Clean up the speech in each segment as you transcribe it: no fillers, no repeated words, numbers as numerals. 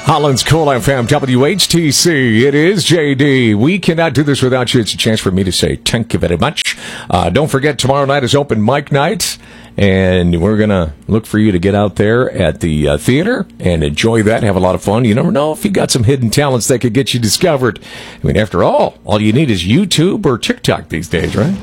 Holland's Cool FM, WHTC. It is JD. We cannot do this without you. It's a chance for me to say thank you very much. Don't forget, tomorrow night is open mic night, and we're going to look for you to get out there at the theater and enjoy that, have a lot of fun. You never know if you got some hidden talents that could get you discovered. I mean, after all you need is YouTube or TikTok these days, right?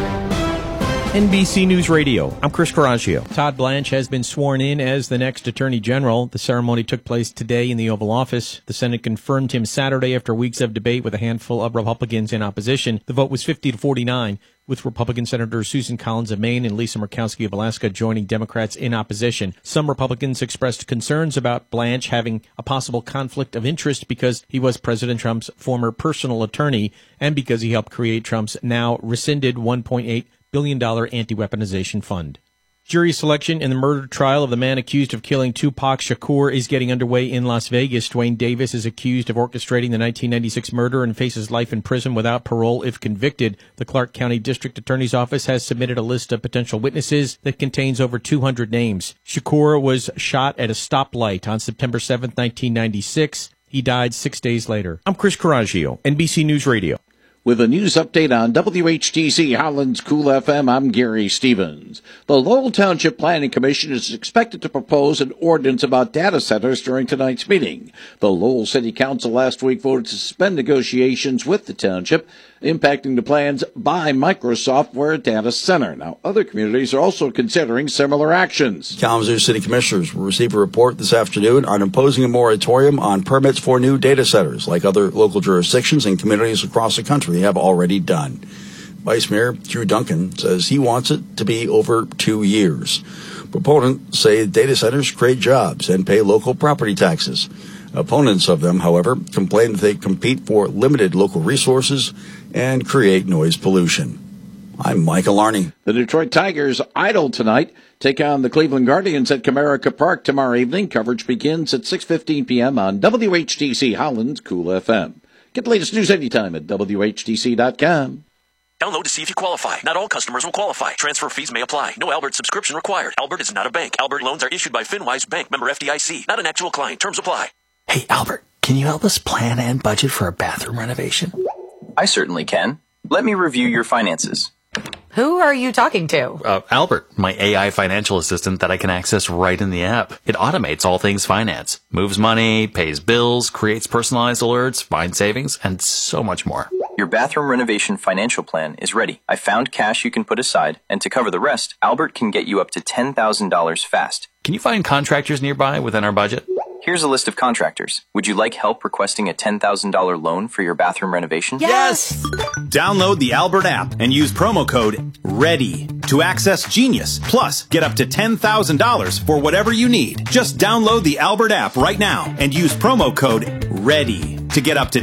NBC News Radio. I'm Chris Coraggio. Todd Blanche has been sworn in as the next Attorney General. The ceremony took place today in the Oval Office. The Senate confirmed him Saturday after weeks of debate with a handful of Republicans in opposition. The vote was 50-49, with Republican Senators Susan Collins of Maine and Lisa Murkowski of Alaska joining Democrats in opposition. Some Republicans expressed concerns about Blanche having a possible conflict of interest because he was President Trump's former personal attorney and because he helped create Trump's now rescinded $1.8 billion anti-weaponization fund. Jury selection in the murder trial of the man accused of killing Tupac Shakur is getting underway in Las Vegas. Dwayne Davis is accused of orchestrating the 1996 murder and faces life in prison without parole if convicted. The Clark County District Attorney's Office has submitted a list of potential witnesses that contains over 200 names. Shakur was shot at a stoplight on September 7, 1996. He died 6 days later. I'm Chris Coraggio, NBC News Radio. With a news update on WHTC Holland's Cool FM, I'm Gary Stevens. The Lowell Township Planning Commission is expected to propose an ordinance about data centers during tonight's meeting. The Lowell City Council last week voted to suspend negotiations with the township, impacting the plans by Microsoft for a data center. Now, other communities are also considering similar actions. Kalamazoo City Commissioners will receive a report this afternoon on imposing a moratorium on permits for new data centers, like other local jurisdictions and communities across the country have already done. Vice Mayor Drew Duncan says he wants it to be over 2 years. Proponents say data centers create jobs and pay local property taxes. Opponents of them, however, complain that they compete for limited local resources and create noise pollution. I'm Michael Arney. The Detroit Tigers idle tonight. Take on the Cleveland Guardians at Comerica Park tomorrow evening. Coverage begins at 6:15 p.m. on WHTC Holland's Cool FM. Get the latest news anytime at WHTC.com. Download to see if you qualify. Not all customers will qualify. Transfer fees may apply. No Albert subscription required. Albert is not a bank. Albert loans are issued by FinWise Bank, member FDIC. Not an actual client. Terms apply. Hey, Albert, can you help us plan and budget for a bathroom renovation? I certainly can. Let me review your finances. Who are you talking to? Albert, my AI financial assistant that I can access right in the app. It automates all things finance, moves money, pays bills, creates personalized alerts, finds savings, and so much more. Your bathroom renovation financial plan is ready. I found cash you can put aside, and to cover the rest, Albert can get you up to $10,000 fast. Can you find contractors nearby within our budget? Here's a list of contractors. Would you like help requesting a $10,000 loan for your bathroom renovation? Yes! Download the Albert app and use promo code READY to access Genius. Plus, get up to $10,000 for whatever you need. Just download the Albert app right now and use promo code READY to get up to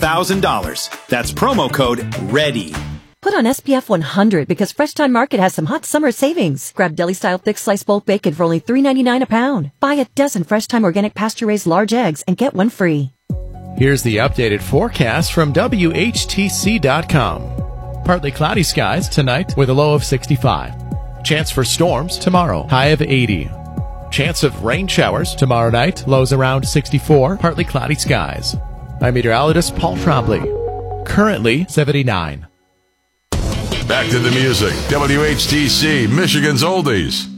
$10,000. That's promo code READY. Put on SPF 100 because Fresh Time Market has some hot summer savings. Grab deli-style thick slice bulk bacon for only $3.99 a pound. Buy a dozen Fresh Time organic pasture-raised large eggs and get one free. Here's the updated forecast from WHTC.com. Partly cloudy skies tonight with a low of 65. Chance for storms tomorrow, high of 80. Chance of rain showers tomorrow night, lows around 64. Partly cloudy skies. I'm meteorologist Paul Trombley. Currently 79. Back to the music. WHTC, Michigan's Oldies.